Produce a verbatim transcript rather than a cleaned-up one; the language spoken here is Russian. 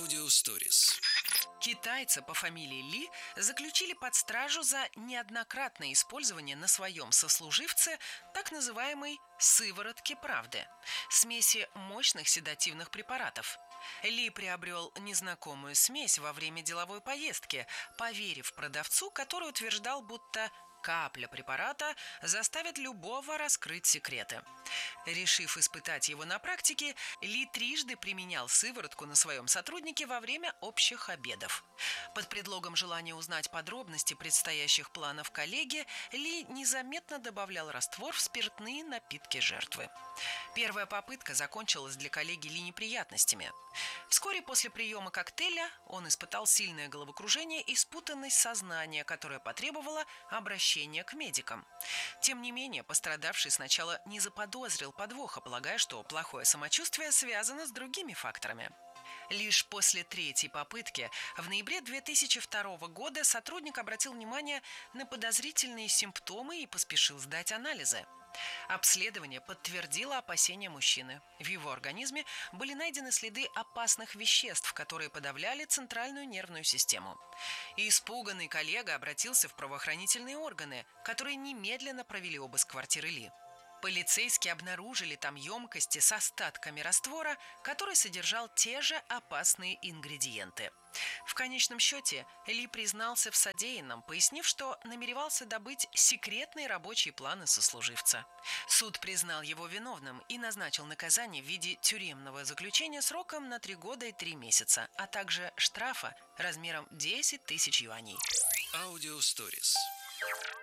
Аудиосторис. Китайца по фамилии Ли заключили под стражу за неоднократное использование на своем сослуживце так называемой «сыворотки правды» – смеси мощных седативных препаратов. Ли приобрел незнакомую смесь во время деловой поездки, поверив продавцу, который утверждал, будто капля препарата заставит любого раскрыть секреты. Решив испытать его на практике, Ли трижды применял сыворотку на своем сотруднике во время общих обедов. Под предлогом желания узнать подробности предстоящих планов коллеги, Ли незаметно добавлял раствор в спиртные напитки жертвы. Первая попытка закончилась для коллеги Ли неприятностями. Вскоре после приема коктейля он испытал сильное головокружение и спутанность сознания, которая потребовала обращения к медикам. Тем не менее, пострадавший сначала не заподозрил подвоха, полагая, что плохое самочувствие связано с другими факторами. Лишь после третьей попытки в ноябре две тысячи второго года сотрудник обратил внимание на подозрительные симптомы и поспешил сдать анализы. Обследование подтвердило опасения мужчины. В его организме были найдены следы опасных веществ, которые подавляли центральную нервную систему. И испуганный коллега обратился в правоохранительные органы, которые немедленно провели обыск квартиры Ли. Полицейские обнаружили там емкости с остатками раствора, который содержал те же опасные ингредиенты. В конечном счете Ли признался в содеянном, пояснив, что намеревался добыть секретные рабочие планы сослуживца. Суд признал его виновным и назначил наказание в виде тюремного заключения сроком на три года и три месяца, а также штрафа размером десять тысяч юаней. Аудиосторис.